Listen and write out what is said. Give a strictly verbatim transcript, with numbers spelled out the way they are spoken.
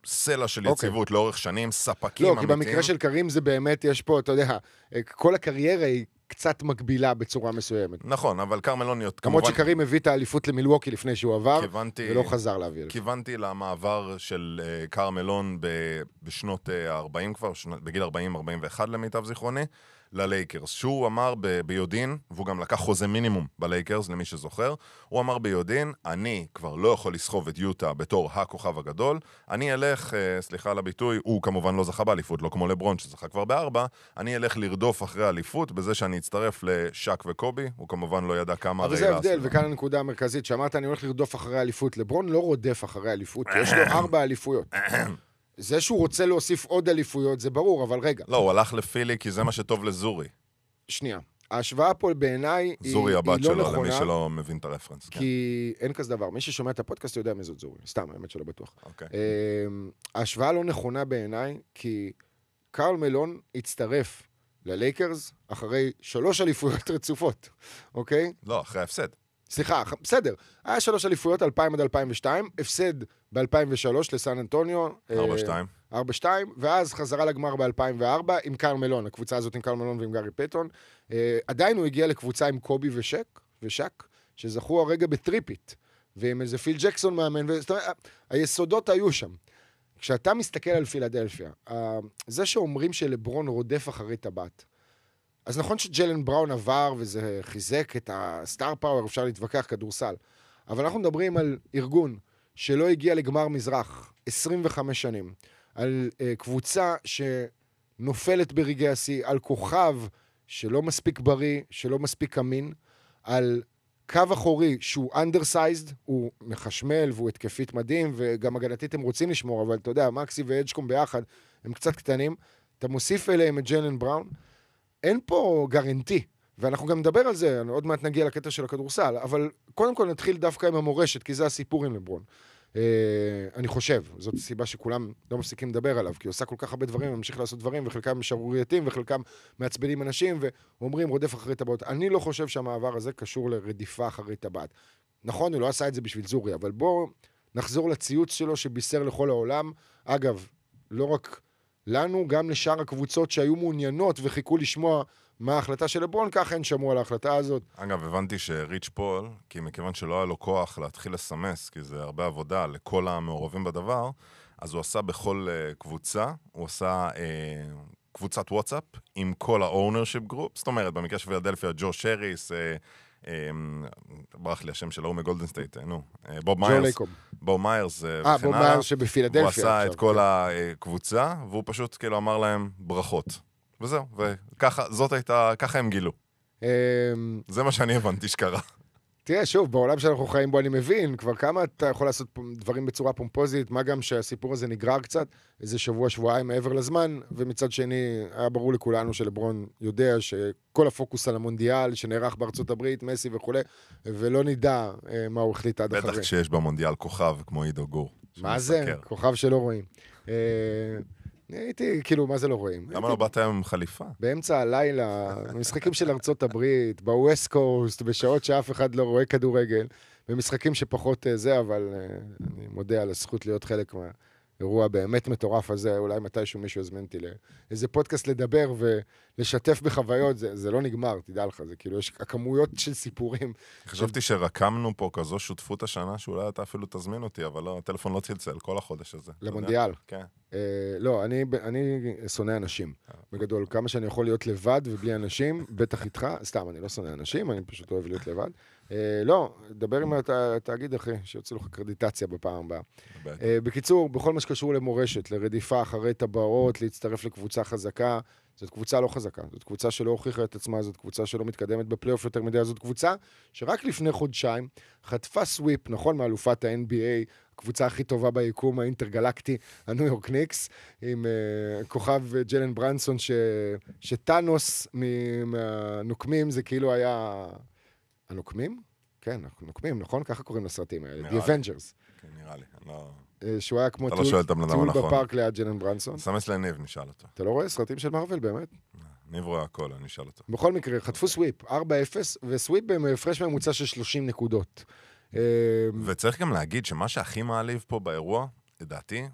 סלע של יציבות לאורך שנים, ספקים אמיתיים. לא, כי במקרה של קרים זה באמת, יש פה, אתה יודע, כל הקריירה היא קצת מקבילה בצורה מסוימת. נכון, אבל קרמלון כמובן... למרות שקרים הביא את האליפות למילווקי לפני שהוא עבר, ולא חזר להביא. כיוונתי למעבר של קרמלון בשנות ה-ארבעים כבר, בגיל ארבעים ארבעים ואחת למיטב זיכרוני, ללייקרס. שהוא אמר ב- ביודין, והוא גם לקח חוזה מינימום בלייקרס, למי שזוכר, הוא אמר ביודין, אני כבר לא יכול לסחוב את יוטה בתור הכוכב הגדול, אני אלך, אה, סליחה על הביטוי, הוא כמובן לא זכה באליפות, לא כמו לברון שזכה כבר בארבע, אני אלך לרדוף אחרי האליפות, בזה שאני אצטרף לשק וקובי, הוא כמובן לא ידע כמה אבל זה הבדל, וכאן הנקודה המרכזית, שאמרת, אני הולך לרדוף אחרי האליפות, לברון לא רודף אחרי האליפות, יש לו ארבע אליפויות. זה שהוא רוצה להוסיף עוד אליפויות, זה ברור, אבל רגע. לא, הוא הלך לפילי, כי זה מה שטוב לזורי. שנייה. ההשוואה פה בעיניי היא, זורי היא הבת לא שלו, נכונה. למי שלא מבין את הרפרנס. כי כן. אין כזה דבר. מי ששומע את הפודקאסט יודע מי זאת זורי. סתם, האמת שלא בטוח. אוקיי. ההשוואה לא נכונה בעיניי, כי קרל מלון הצטרף ללייקרס אחרי שלוש אליפויות רצופות. אוקיי? לא, אחרי ההפסד. סליחה, בסדר. היה שלוש אליפויות, אלפיים עד אלפיים ושתיים, הפסד ב-אלפיים ושלוש לסן אנטוניו. ארבע שתיים. ארבע שתיים, ואז חזרה לגמר ב-אלפיים וארבע עם קרל מלון, הקבוצה הזאת עם קרל מלון ועם גארי פטון. עדיין הוא הגיע לקבוצה עם קובי ושק, ושק, שזכו הרגע בטריפית, ועם איזה פיל ג'קסון מאמן, זאת אומרת, היסודות היו שם. כשאתה מסתכל על פילדלפיה, זה שאומרים שלברון רודף אחרי טבעת, אז נכון שג'לן בראון עבר, וזה חיזק את הסטאר פאוור, אפשר להתווכח כדורסל, אבל אנחנו מדברים על ארגון שלא הגיע לגמר מזרח עשרים וחמש שנים, על uh, קבוצה שנופלת ברגעי השיא, על כוכב שלא מספיק בריא, שלא מספיק אמין, על קו אחורי שהוא undersized, הוא מחשמל והוא התקפית מדהים, וגם הגנתית הם רוצים לשמור, אבל אתה יודע, מקסי ואדג'קום ביחד, הם קצת קטנים, אתה מוסיף אליהם את ג'לן בראון, אין פה גרנטי, ואנחנו גם נדבר על זה, עוד מעט נגיע לקטע של הכדורסל, אבל קודם כל נתחיל דווקא עם המורשת, כי זה הסיפור עם לברון. אני חושב, זאת הסיבה שכולם לא מפסיקים לדבר עליו, כי הוא עושה כל כך הרבה דברים, ממשיך לעשות דברים, וחלקם שערורייתיים, וחלקם מעצבנים אנשים, ואומרים רודף אחרי טבעת. אני לא חושב שהמעבר הזה קשור לרדיפה אחרי טבעת. נכון, הוא לא עשה את זה בשביל זורי, אבל בואו נחזור לציוץ שלו שבישר לכל העולם. אגב, לא רק לנו, גם לשאר הקבוצות שהיו מעוניינות וחיכו לשמוע מה ההחלטה של לברון, ככה הם שמעו על ההחלטה הזאת. אגב, הבנתי שריץ' פול, כי מכיוון שלא היה לו כוח להתחיל לסמס, כי זה הרבה עבודה לכל המעורבים בדבר, אז הוא עשה בכל uh, קבוצה, הוא עשה uh, קבוצת וואטסאפ עם כל ה-ownership group, זאת אומרת, במקרה של פילדלפיה, ג'ו שריס, uh, um, ברח לי השם שלו מגולדן סטייט, נו, uh, בוב מיירס, בוב מיירס וכן הלאה. בוב מיירס שבפילדלפיה. הוא עשה עכשיו, את כל כן. הקבוצה, והוא פשוט כאילו אמר להם ברכות. וזהו, וככה, זאת הייתה, ככה הם גילו. זה מה שאני הבנתי שקרה. תראה, שוב, בעולם שאנחנו חיים בו אני מבין, כבר כמה אתה יכול לעשות דברים בצורה פומפוזית, מה גם שהסיפור הזה נגרר קצת, איזה שבוע, שבועיים מעבר לזמן, ומצד שני, היה ברור לכולנו שלברון יודע שכל הפוקוס על המונדיאל, שנערך בארצות הברית, מסי וכו', ולא נדע מה הוא החליט עד אחרי. בטח כשיש במונדיאל כוכב כמו עידו גור. מה זה? כוכב שלא רואים. הייתי, כאילו, מה זה לא רואים? למה לא באת היום עם חליפה? באמצע הלילה, במשחקים של ארצות הברית, בווסט קוסט, בשעות שאף אחד לא רואה כדורגל, במשחקים שפחות זה, אבל אני מודה על הזכות להיות חלק מהאירוע באמת מטורף הזה, אולי מתישהו מישהו הזמנתי לאיזה פודקאסט לדבר ולשתף בחוויות, זה, זה לא נגמר, תדע לך, זה כאילו, יש הכמויות של סיפורים. חשבתי שרקמנו פה כזו שותפות השנה, שאולי אתה אפילו תזמין אותי, אבל לא, הטלפון לא צלצל כל החודש הזה. למונדיאל. כן. לא, אני, אני שונא אנשים. בגדול, כמה שאני יכול להיות לבד ובלי אנשים, בטח איתך, סתם, אני לא שונא אנשים, אני פשוט אוהב להיות לבד. לא, דבר עם התאגיד אחי, שיוצא לך קרדיטציה בפעם הבאה. בקיצור, בכל מה שקשור למורשת, לרדיפה אחרי טבעות, להצטרף לקבוצה חזקה, זאת קבוצה לא חזקה, זאת קבוצה שלא הוכיחה את עצמה, זאת קבוצה שלא מתקדמת בפלייאוף יותר מדי, זאת קבוצה שרק לפני חודשיים חטפה סוויפ, נכון, מאלופת ה-אן בי איי, הקבוצה הכי טובה ביקום האינטרגלקטי, הניו יורק ניקס, עם uh, כוכב ג'לן ברנסון, ש... שטאנוס מהנוקמים, זה כאילו היה... הנוקמים? כן, נוקמים, נכון? ככה קוראים לסרטים האלה, The Avengers. כן, נראה לי, לא... שהוא היה כמו טיול בפארק ליד ג'לן ברנסון. סמס לניב, נשאל אותו. אתה לא רואה סרטים של מרוול, באמת? ניב רואה הכל, אני אשאל אותו. בכל מקרה, חטפו סוויפ, ארבע אפס, וסוויפ בהפרש ממוצע של שלושים נקודות. וצריך גם להגיד שמה שהכי מעליב פה באירוע, לדעתי,